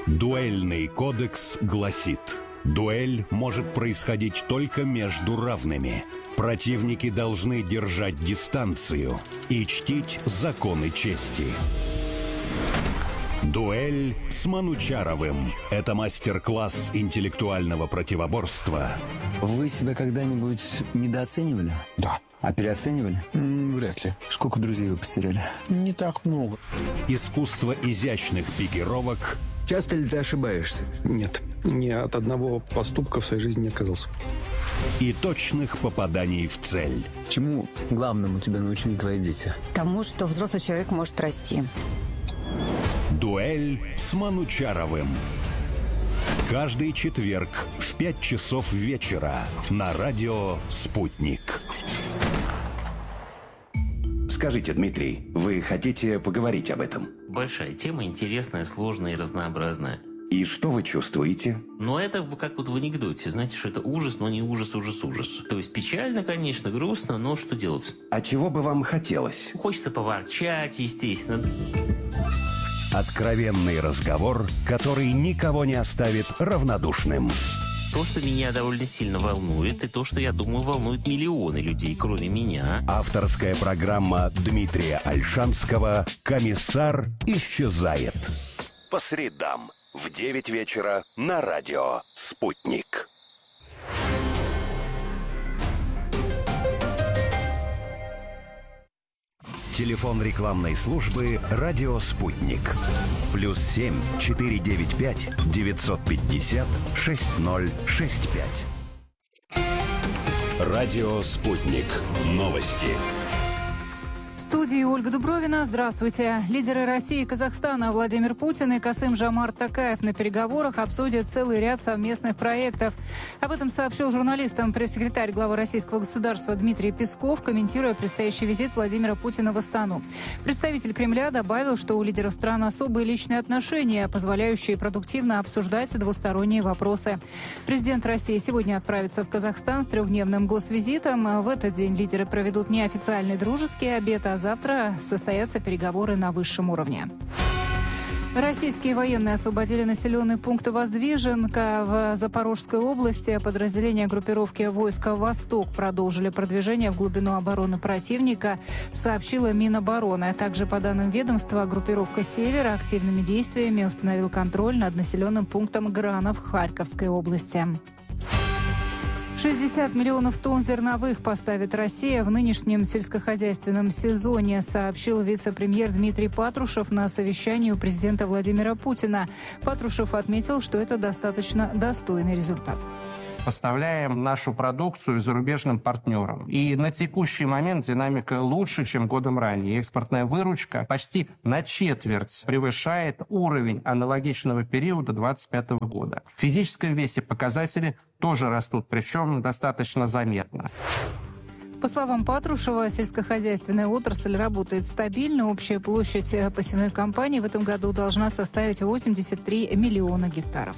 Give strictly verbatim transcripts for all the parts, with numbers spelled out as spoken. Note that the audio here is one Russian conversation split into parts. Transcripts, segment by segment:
Дуэльный кодекс гласит: дуэль может происходить только между равными. Противники должны держать дистанцию и чтить законы чести. Дуэль с Манучаровым. Это мастер-класс интеллектуального противоборства. Вы себя когда-нибудь недооценивали? Да. А переоценивали? М, вряд ли. Сколько друзей вы потеряли? Не так много. Искусство изящных пикировок. Часто ли ты ошибаешься? Нет. Ни от одного поступка в своей жизни не отказался. И точных попаданий в цель. Чему главному тебя научили твои дети? Тому, что взрослый человек может расти. Дуэль с Манучаровым. Каждый четверг в пять часов вечера на радио «Спутник». Скажите, Дмитрий, вы хотите поговорить об этом? Большая тема, интересная, сложная и разнообразная. И что вы чувствуете? Но это как вот в анекдоте. Знаете, что это ужас, но не ужас, ужас, ужас. То есть печально, конечно, грустно, но что делать? А чего бы вам хотелось? Хочется поворчать, естественно. Откровенный разговор, который никого не оставит равнодушным. То, что меня довольно сильно волнует, и то, что, я думаю, волнует миллионы людей, кроме меня. Авторская программа Дмитрия Ольшанского «Комиссар исчезает». По средам в девять вечера на радио «Спутник». Телефон рекламной службы «Радио Спутник». Плюс семь четыре девять пять девятьсот пятьдесят шесть ноль шесть пять. Радио Спутник. Новости. В студии Ольга Дубровина. Здравствуйте. Лидеры России и Казахстана Владимир Путин и Касым-Жомарт Токаев на переговорах обсудят целый ряд совместных проектов. Об этом сообщил журналистам пресс-секретарь главы российского государства Дмитрий Песков, комментируя предстоящий визит Владимира Путина в Астану. Представитель Кремля добавил, что у лидеров стран особые личные отношения, позволяющие продуктивно обсуждать двусторонние вопросы. Президент России сегодня отправится в Казахстан с трехдневным госвизитом. В этот день лидеры проведут неофициальный дружеский обед, а завтра состоятся переговоры на высшем уровне. Российские военные освободили населенный пункт Воздвиженка в Запорожской области. Подразделения группировки войска «Восток» продолжили продвижение в глубину обороны противника, сообщила Минобороны. Также, по данным ведомства, группировка «Север» активными действиями установил контроль над населенным пунктом Гранов Харьковской области. шестьдесят миллионов тонн зерновых поставит Россия в нынешнем сельскохозяйственном сезоне, сообщил вице-премьер Дмитрий Патрушев на совещании у президента Владимира Путина. Патрушев отметил, что это достаточно достойный результат. Поставляем нашу продукцию зарубежным партнерам. И на текущий момент динамика лучше, чем годом ранее. Экспортная выручка почти на четверть превышает уровень аналогичного периода две тысячи двадцать пятого года. В физическом весе показатели тоже растут, причем достаточно заметно. По словам Патрушева, сельскохозяйственная отрасль работает стабильно. Общая площадь посевной кампании в этом году должна составить восемьдесят три миллиона гектаров.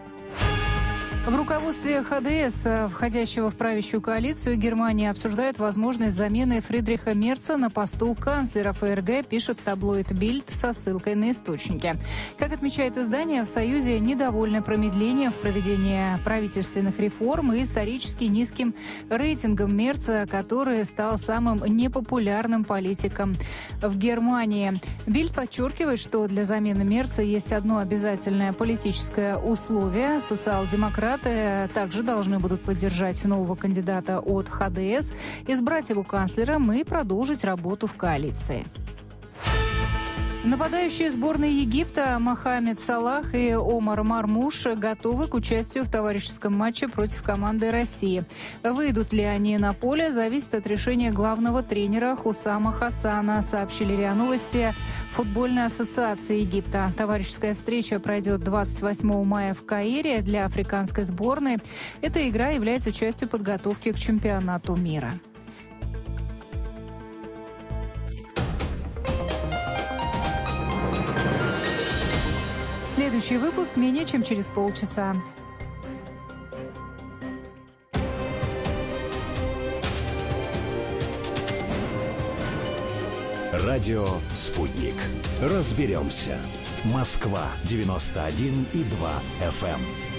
В руководстве ха дэ эс, входящего в правящую коалицию, Германии обсуждают возможность замены Фридриха Мерца на посту канцлера эф эр гэ, пишет таблоид «Бильд» со ссылкой на источники. Как отмечает издание, в Союзе недовольны промедлением в проведении правительственных реформ и исторически низким рейтингом Мерца, который стал самым непопулярным политиком в Германии. «Бильд» подчеркивает, что для замены Мерца есть одно обязательное политическое условие. Социал-демократы также должны будут поддержать нового кандидата от ха дэ эс, избрать его канцлером и продолжить работу в коалиции. Нападающие сборной Египта Мохаммед Салах и Омар Мармуш готовы к участию в товарищеском матче против команды России. Выйдут ли они на поле, зависит от решения главного тренера Хусама Хасана, сообщили РИА Новости футбольной ассоциации Египта. Товарищеская встреча пройдет двадцать восьмого мая в Каире для африканской сборной. Эта игра является частью подготовки к чемпионату мира. Следующий выпуск менее чем через полчаса. Радио «Спутник». Разберемся. Москва девяносто один и два эф эм.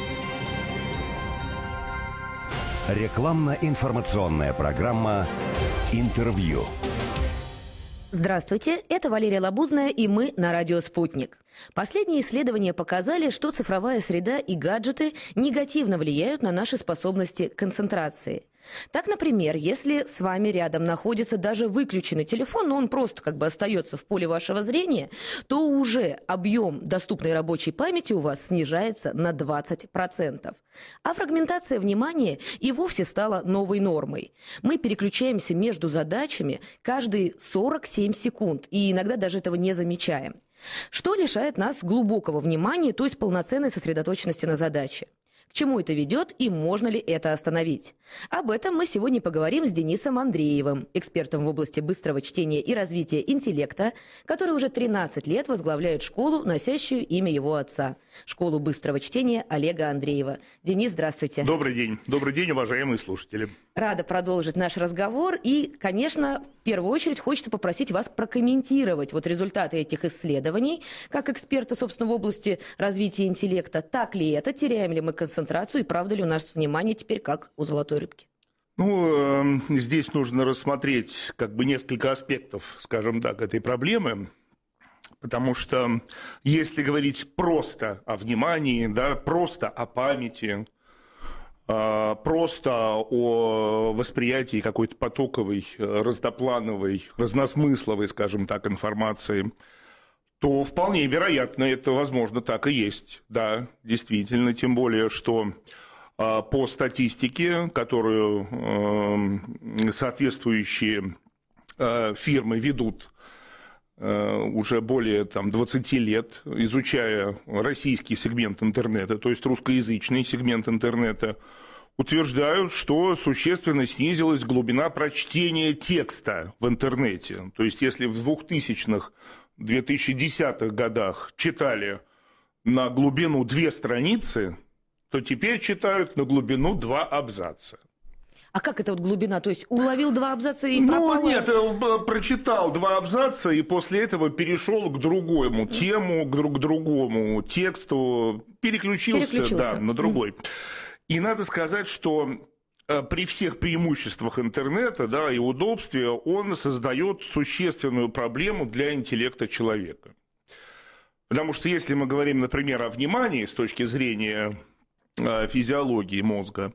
Рекламно-информационная программа «Интервью». Здравствуйте, это Валерия Лабузная, и мы на радио «Спутник». Последние исследования показали, что цифровая среда и гаджеты негативно влияют на наши способности к концентрации. Так, например, если с вами рядом находится даже выключенный телефон, но он просто как бы остается в поле вашего зрения, то уже объем доступной рабочей памяти у вас снижается на двадцать процентов. А фрагментация внимания и вовсе стала новой нормой. Мы переключаемся между задачами каждые сорок семь секунд, и иногда даже этого не замечаем. Что лишает нас глубокого внимания, то есть полноценной сосредоточенности на задаче? К чему это ведет и можно ли это остановить? Об этом мы сегодня поговорим с Денисом Андреевым, экспертом в области быстрого чтения и развития интеллекта, который уже тринадцать лет возглавляет школу, носящую имя его отца. Школу быстрого чтения Олега Андреева. Денис, здравствуйте. Добрый день. Добрый день, уважаемые слушатели. Рада продолжить наш разговор. И, конечно, в первую очередь хочется попросить вас прокомментировать вот результаты этих исследований, как эксперта, собственно, в области развития интеллекта. Так ли это? Теряем ли мы концентрацию? И правда ли у нас внимание теперь как у золотой рыбки? Ну, э, здесь нужно рассмотреть как бы несколько аспектов, скажем так, этой проблемы. Потому что если говорить просто о внимании, да, просто о памяти, просто о восприятии какой-то потоковой, разноплановой, разносмысловой, скажем так, информации, то вполне вероятно, это, возможно, так и есть. Да, действительно, тем более, что по статистике, которую соответствующие фирмы ведут уже более там, двадцати лет, изучая российский сегмент интернета, то есть русскоязычный сегмент интернета, утверждают, что существенно снизилась глубина прочтения текста в интернете. То есть если в двухтысячных, две тысячи десятых годах читали на глубину две страницы, то теперь читают на глубину два абзаца. А как это вот глубина? То есть уловил два абзаца и ну, пропало? Ну, нет, прочитал два абзаца и после этого перешел к другому тему, к, друг, к другому тексту, переключился, переключился. Да, на другой. Mm. И надо сказать, что при всех преимуществах интернета, да, и удобстве он создает существенную проблему для интеллекта человека. Потому что если мы говорим, например, о внимании с точки зрения физиологии мозга,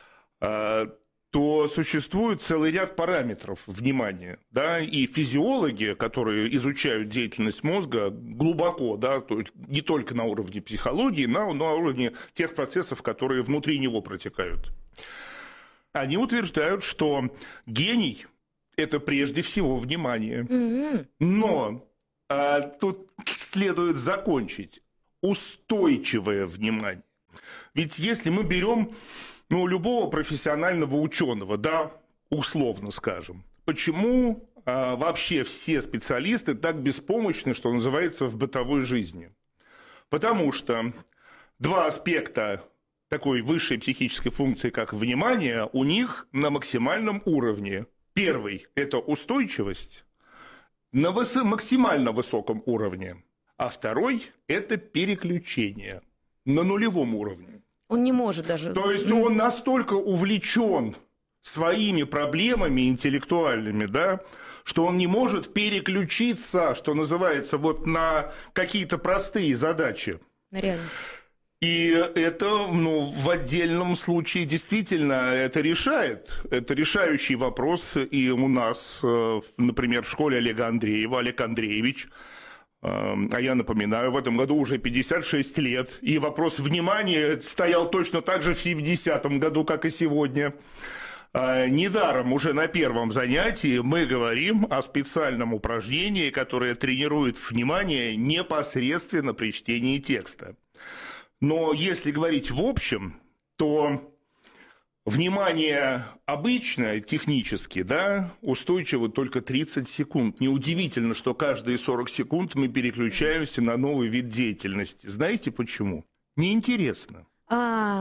то существует целый ряд параметров внимания, да, и физиологи, которые изучают деятельность мозга глубоко, да, то есть не только на уровне психологии, но на уровне тех процессов, которые внутри него протекают. Они утверждают, что гений – это прежде всего внимание. Но а, тут следует закончить устойчивое внимание. Ведь если мы берем ну, любого профессионального ученого, да, условно скажем, почему а, вообще все специалисты так беспомощны, что называется, в бытовой жизни? Потому что два аспекта такой высшей психической функции, как внимание, у них на максимальном уровне. Первый – это устойчивость на выс- максимально высоком уровне, а второй – это переключение на нулевом уровне. Он не может даже... То есть он настолько увлечен своими проблемами интеллектуальными, да, что он не может переключиться, что называется, вот на какие-то простые задачи. На реальность. И это, ну, в отдельном случае действительно это решает. Это решающий вопрос и у нас, например, в школе Олега Андреева, Олег Андреевич. А я напоминаю, в этом году уже пятьдесят шесть лет, и вопрос внимания стоял точно так же в семидесятом году, как и сегодня. Недаром уже на первом занятии мы говорим о специальном упражнении, которое тренирует внимание непосредственно при чтении текста. Но если говорить в общем, то внимание обычное, технически, да, устойчиво только тридцать секунд. Неудивительно, что каждые сорок секунд мы переключаемся на новый вид деятельности. Знаете почему? Неинтересно. А...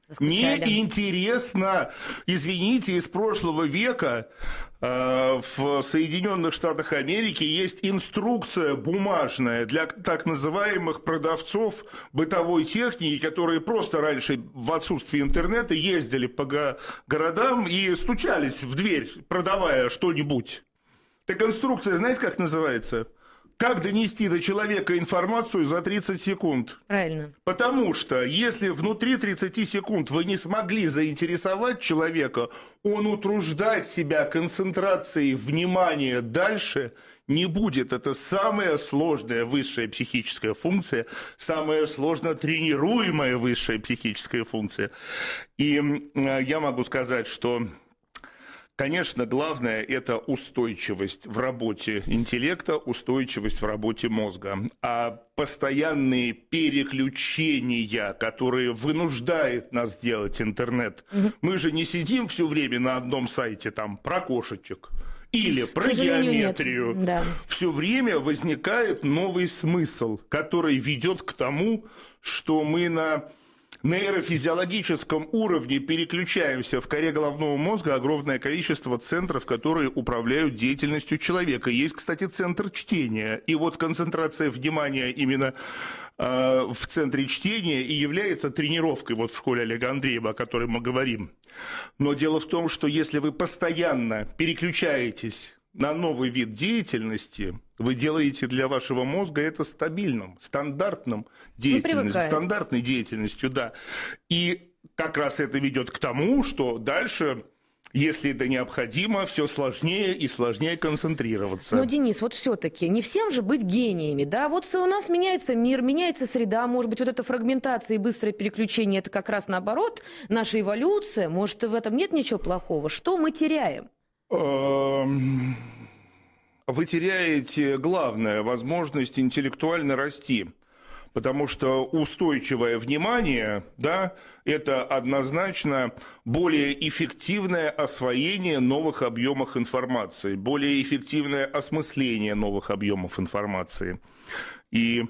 Неинтересно. Извините, из прошлого века э, в Соединенных Штатах Америки есть инструкция бумажная для так называемых продавцов бытовой техники, которые просто раньше в отсутствии интернета ездили по го- городам и стучались в дверь, продавая что-нибудь. Так инструкция, знаете, как называется? Как донести до человека информацию за тридцать секунд? Правильно. Потому что если внутри тридцати секунд вы не смогли заинтересовать человека, он утруждать себя концентрацией внимания дальше не будет. Это самая сложная высшая психическая функция, самая сложно тренируемая высшая психическая функция. И я могу сказать, что... Конечно, главное – это устойчивость в работе интеллекта, устойчивость в работе мозга. А постоянные переключения, которые вынуждают нас делать интернет. Угу. Мы же не сидим все время на одном сайте там, про кошечек или про геометрию. Да. Все время возникает новый смысл, который ведет к тому, что мы на... нейрофизиологическом уровне переключаемся в коре головного мозга огромное количество центров, которые управляют деятельностью человека. Есть, кстати, центр чтения. И вот концентрация внимания именно э, в центре чтения и является тренировкой вот в школе Олега Андреева, о которой мы говорим. Но дело в том, что если вы постоянно переключаетесь на новый вид деятельности, вы делаете для вашего мозга это стабильным, стандартным деятельностью, стандартной деятельностью, да. И как раз это ведет к тому, что дальше, если это необходимо, все сложнее и сложнее концентрироваться. Но, Денис, вот все-таки не всем же быть гениями, да? Вот у нас меняется мир, меняется среда, может быть, вот эта фрагментация и быстрое переключение, это как раз наоборот, наша эволюция, может, в этом нет ничего плохого. Что мы теряем? Вы теряете главное – возможность интеллектуально расти. Потому что устойчивое внимание, да, это однозначно более эффективное освоение новых объемов информации, более эффективное осмысление новых объемов информации. И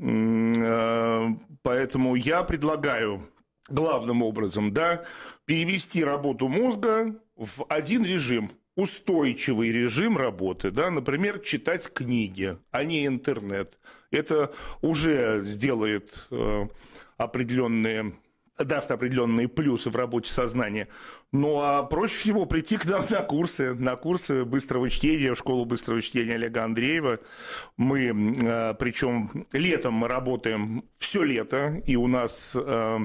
э, поэтому я предлагаю главным образом, да, перевести работу мозга в один режим. Устойчивый режим работы, да, например, читать книги, а не интернет. Это уже сделает э, определенные, даст определенные плюсы в работе сознания. Ну а проще всего прийти к нам на курсы, на курсы быстрого чтения, в школу быстрого чтения Олега Андреева. Мы, э, причем летом мы работаем все лето, и у нас... Э,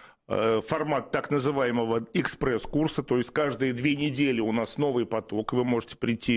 формат так называемого экспресс-курса, то есть каждые две недели у нас новый поток, вы можете прийти,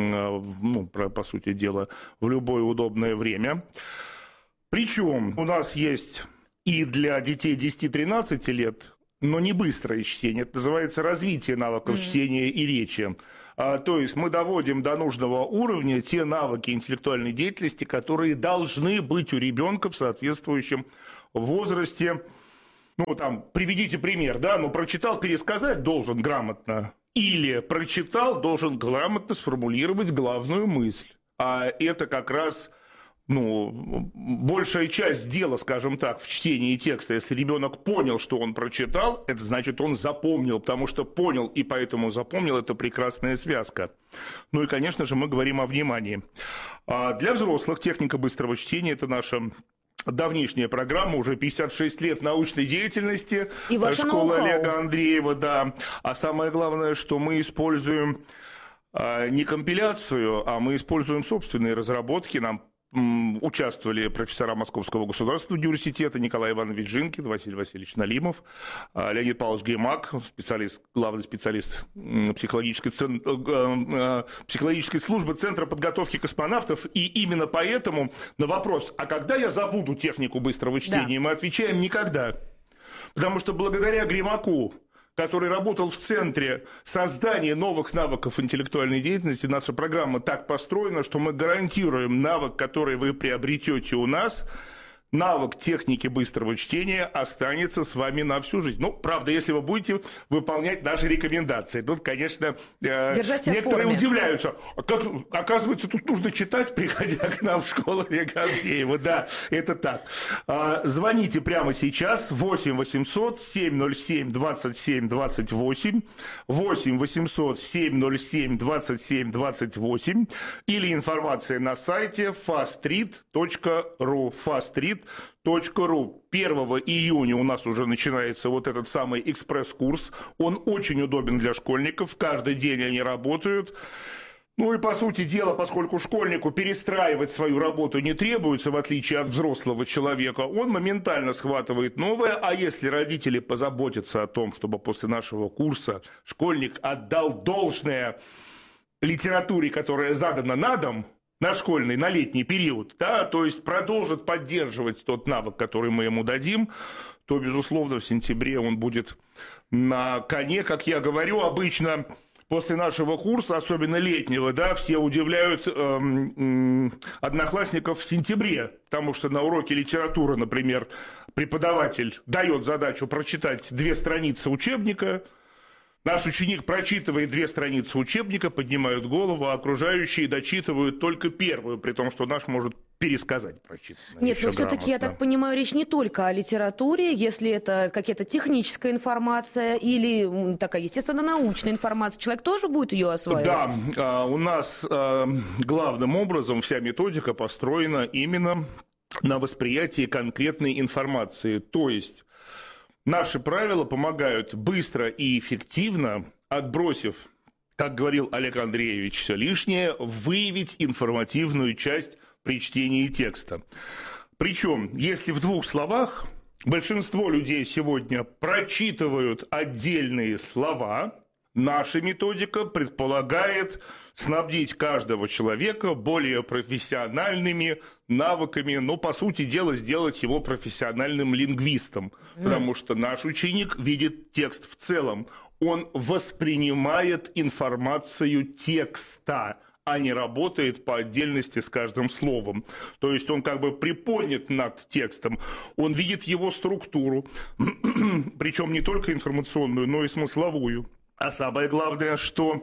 ну, по сути дела, в любое удобное время. Причем у нас есть и для детей десяти-тринадцати лет, но не быстрое чтение, это называется развитие навыков mm-hmm. чтения и речи. А, то есть мы доводим до нужного уровня те навыки интеллектуальной деятельности, которые должны быть у ребенка в соответствующем возрасте. Ну, там, приведите пример, да, ну, прочитал, пересказать должен грамотно. Или прочитал, должен грамотно сформулировать главную мысль. А это как раз, ну, большая часть дела, скажем так, в чтении текста. Если ребенок понял, что он прочитал, это значит, он запомнил, потому что понял и поэтому запомнил, это прекрасная связка. Ну и, конечно же, мы говорим о внимании. А для взрослых техника быстрого чтения – это наша... давнишняя программа, уже пятьдесят шесть лет научной деятельности, школа Олега Андреева, да. А самое главное, что мы используем а, не компиляцию, а мы используем собственные разработки. Нам м, участвовали профессора Московского государственного университета Николай Иванович Жинкин, Василий Васильевич Налимов, а, Леонид Павлович Геймак, специалист, главный специалист психологической, цен, э, э, психологической службы Центра подготовки космонавтов. И именно поэтому на вопрос, а когда я забуду технику быстрого чтения, да. мы отвечаем никогда. Потому что благодаря Геймаку, который работал в центре создания новых навыков интеллектуальной деятельности, наша программа так построена, что мы гарантируем навык, который вы приобретете у нас, навык техники быстрого чтения останется с вами на всю жизнь. Ну, правда, если вы будете выполнять наши рекомендации. Тут, конечно, э, некоторые удивляются. А как, оказывается, тут нужно читать, приходя к нам в школу Регавдеева. Да, это так. А, звоните прямо сейчас. восемь восемьсот семь ноль семь двадцать семь двадцать восемь. восемь восемьсот семь ноль семь двадцать семь двадцать восемь. Или информация на сайте фастрид точка ру. фастрид точка ру. первого июня у нас уже начинается вот этот самый экспресс-курс. Он очень удобен для школьников. Каждый день они работают. Ну и, по сути дела, поскольку школьнику перестраивать свою работу не требуется, в отличие от взрослого человека, он моментально схватывает новое. А если родители позаботятся о том, чтобы после нашего курса школьник отдал должное литературе, которая задана на дом, на школьный, на летний период, да, то есть продолжит поддерживать тот навык, который мы ему дадим, то, безусловно, в сентябре он будет на коне. Как я говорю, обычно после нашего курса, особенно летнего, да, все удивляют эм, эм, одноклассников в сентябре, потому что на уроке литературы, например, преподаватель дает задачу прочитать две страницы учебника. Наш ученик прочитывает две страницы учебника, поднимают голову, а окружающие дочитывают только первую, при том, что наш может пересказать прочитанное. Нет, но все-таки, я так понимаю, речь не только о литературе, если это какая-то техническая информация или такая, естественно, научная информация, человек тоже будет ее осваивать? Да, у нас главным образом вся методика построена именно на восприятии конкретной информации, то есть наши правила помогают быстро и эффективно, отбросив, как говорил Олег Андреевич, все лишнее, выявить информативную часть при чтении текста. Причем, если в двух словах, большинство людей сегодня прочитывают отдельные слова, наша методика предполагает снабдить каждого человека более профессиональными навыками, ну, по сути дела, сделать его профессиональным лингвистом, mm. потому что наш ученик видит текст в целом, он воспринимает информацию текста, а не работает по отдельности с каждым словом. То есть он как бы приподнят над текстом, он видит его структуру, причем не только информационную, но и смысловую. А самое главное, что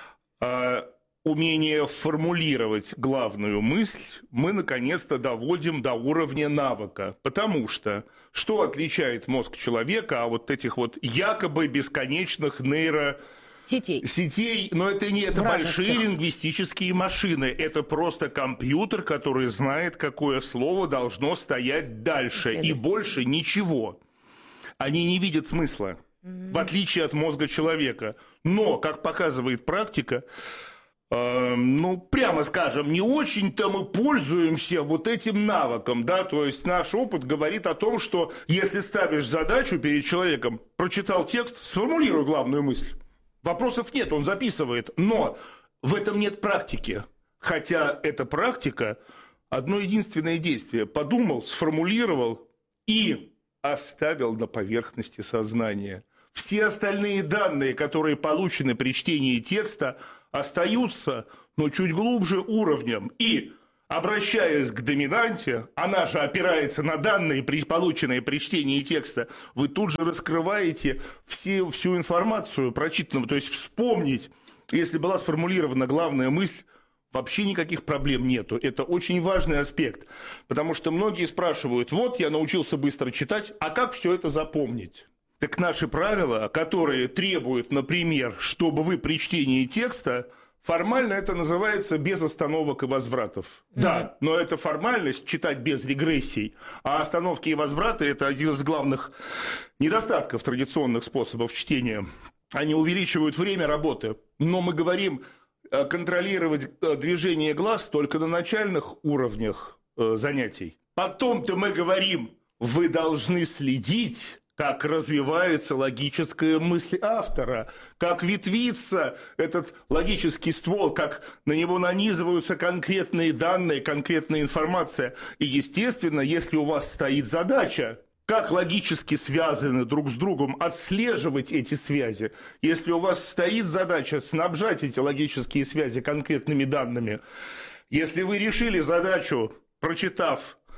э, умение формулировать главную мысль мы наконец-то доводим до уровня навыка. Потому что что отличает мозг человека от вот этих вот якобы бесконечных нейро... Сетей. Сетей, но это не это большие лингвистические машины, это просто компьютер, который знает, какое слово должно стоять дальше, Следует. и больше ничего. Они не видят смысла, mm-hmm. в отличие от мозга человека. Но, как показывает практика, э, ну, прямо скажем, не очень-то мы пользуемся вот этим навыком, да, то есть наш опыт говорит о том, что если ставишь задачу перед человеком, прочитал текст, сформулируй главную мысль. Вопросов нет, он записывает, но в этом нет практики. Хотя эта практика – одно единственное действие. Подумал, сформулировал и оставил на поверхности сознания. Все остальные данные, которые получены при чтении текста, остаются, но чуть глубже уровнем. И, обращаясь к доминанте, она же опирается на данные, полученные при чтении текста, вы тут же раскрываете все, всю информацию прочитанную. То есть вспомнить, если была сформулирована главная мысль, вообще никаких проблем нету. Это очень важный аспект, потому что многие спрашивают, вот я научился быстро читать, а как все это запомнить? Так наши правила, которые требуют, например, чтобы вы при чтении текста, формально это называется без остановок и возвратов. Mm-hmm. Да, но это формальность читать без регрессий, а остановки и возвраты – это один из главных недостатков традиционных способов чтения. Они увеличивают время работы, но мы говорим контролировать движение глаз только на начальных уровнях занятий. Потом-то мы говорим, вы должны следить, как развивается логическая мысль автора, как ветвится этот логический ствол, как на него нанизываются конкретные данные, конкретная информация. И, естественно, если у вас стоит задача, как логически связаны друг с другом, отслеживать эти связи. Если у вас стоит задача снабжать эти логические связи конкретными данными, если вы решили задачу, прочитав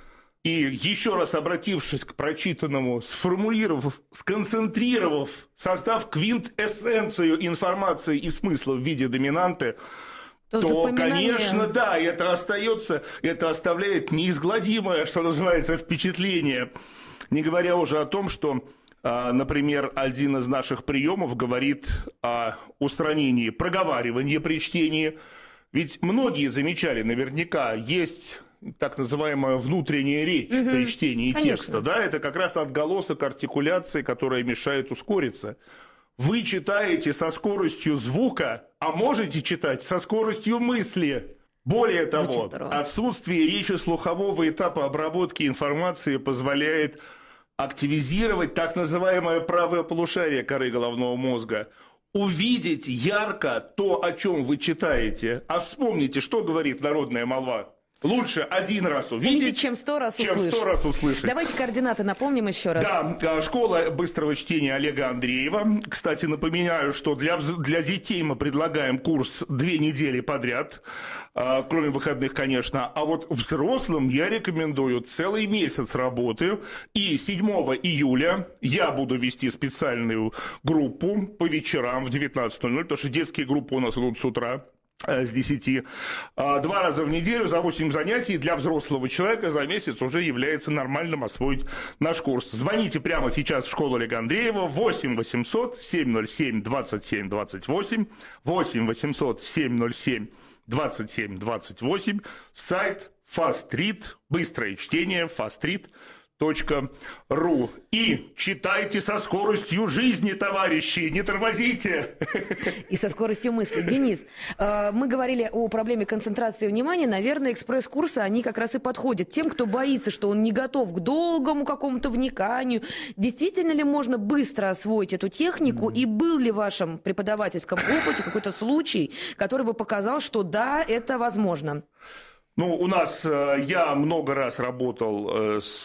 И еще раз обратившись к прочитанному, сформулировав, сконцентрировав, создав квинтэссенцию информации и смысла в виде доминанты, то, то конечно, да, это остается, это оставляет неизгладимое, что называется, впечатление. Не говоря уже о том, что, например, один из наших приемов говорит о устранении проговаривания при чтении. Ведь многие замечали, наверняка, есть так называемая внутренняя речь угу. при чтении Конечно. Текста. Да? Это как раз отголосок артикуляции, которая мешает ускориться. Вы читаете со скоростью звука, а можете читать со скоростью мысли. Более того, отсутствие речи-слухового этапа обработки информации позволяет активизировать так называемое правое полушарие коры головного мозга. Увидеть ярко то, о чем вы читаете. А вспомните, что говорит народная молва. Лучше один раз увидеть, Видите, чем сто раз чем услышать. сто раз услышать. Давайте координаты напомним еще раз. Да, школа быстрого чтения Олега Андреева. Кстати, напоминаю, что для, для детей мы предлагаем курс две недели подряд, кроме выходных, конечно. А вот взрослым я рекомендую целый месяц работы. И седьмого июля я буду вести специальную группу по вечерам в девятнадцать ноль ноль, потому что детские группы у нас идут с утра. С десяти. Два раза в неделю за восемь занятий для взрослого человека за месяц уже является нормальным освоить наш курс. Звоните прямо сейчас в школу Олега Андреева восемь восемьсот семь ноль семь двадцать семь двадцать восемь, восемь восемьсот семь ноль семь двадцать семь двадцать восемь, сайт FastRead, быстрое чтение, fastread точка ру. И читайте со скоростью жизни, товарищи, не тормозите. И со скоростью мысли. Денис, мы говорили о проблеме концентрации внимания. Наверное, экспресс-курсы, они как раз и подходят тем, кто боится, что он не готов к долгому какому-то вниканию. Действительно ли можно быстро освоить эту технику? И был ли в вашем преподавательском опыте какой-то случай, который бы показал, что да, это возможно? Ну, у нас, я много раз работал с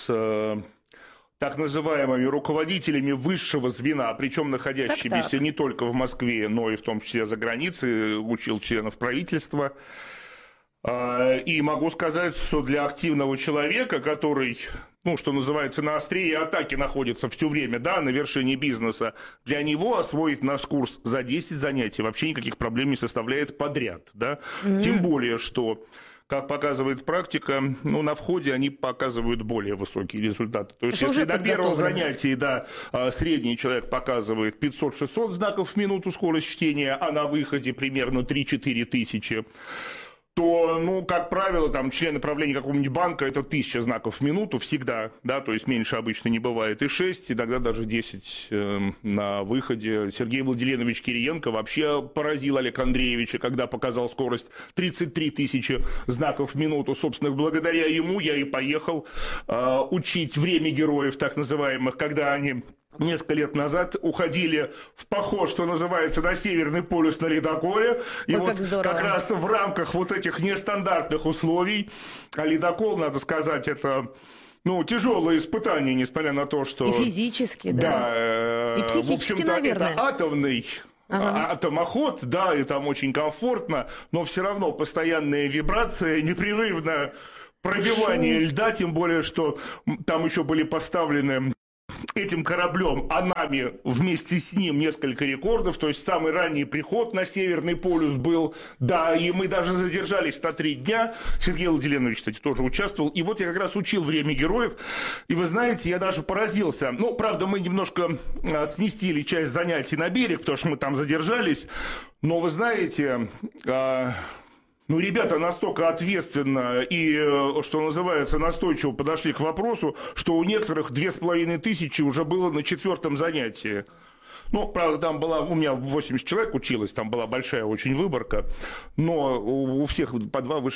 так называемыми руководителями высшего звена, причем находящимися так, так. не только в Москве, но и в том числе за границей, учил членов правительства. И могу сказать, что для активного человека, который, ну, что называется, на острие атаки находится все время, да, на вершине бизнеса, для него освоить наш курс за десять занятий вообще никаких проблем не составляет подряд, да. Mm-hmm. Тем более, что... Как показывает практика, ну, на входе они показывают более высокие результаты. То есть, если на первом занятии, да, средний человек показывает пятьсот-шестьсот знаков в минуту скорость чтения, а на выходе примерно три-четыре тысячи, то, ну, как правило, там, члены правления какого-нибудь банка, это тысяча знаков в минуту всегда, да, то есть меньше обычно не бывает, и шесть, иногда даже десять э, на выходе. Сергей Владимирович Кириенко вообще поразил Олега Андреевича, когда показал скорость тридцать три тысячи знаков в минуту. Собственно, благодаря ему я и поехал э, учить время героев, так называемых, когда они... Несколько лет назад уходили в поход, что называется, на Северный полюс на ледоколе. И Ой, вот как, как раз в рамках вот этих нестандартных условий, а ледокол, надо сказать, это... Ну, тяжелое испытание, несмотря на то, что... И физически, да. Да. И психически, в общем-то, наверное. Это атомный... Ага. Атомоход, да, и там очень комфортно, но все равно постоянная вибрация, непрерывное пробивание Шум. льда, тем более, что там еще были поставлены... этим кораблем, а нами вместе с ним несколько рекордов, то есть самый ранний приход на Северный полюс был, да, и мы даже задержались на три дня, Сергей Владимирович, кстати, тоже участвовал, и вот я как раз учил время героев, и вы знаете, я даже поразился, ну, правда, мы немножко сместили часть занятий на берег, потому что мы там задержались, но вы знаете... Ну, ребята настолько ответственно и, что называется, настойчиво подошли к вопросу, что у некоторых две с половиной тысячи уже было на четвертом занятии. Ну, правда, там была, у меня восемьдесят человек училось, там была большая очень выборка, но у всех по два высших